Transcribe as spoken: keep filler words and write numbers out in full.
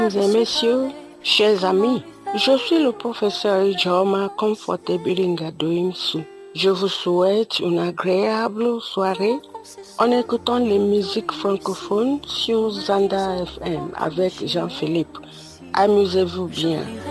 Mesdames et messieurs, chers amis, je suis le professeur Ijoma Comfortable Doimsu. Je vous souhaite une agréable soirée en écoutant les musiques francophones sur Zanda F M avec Jean-Philippe. Amusez-vous bien.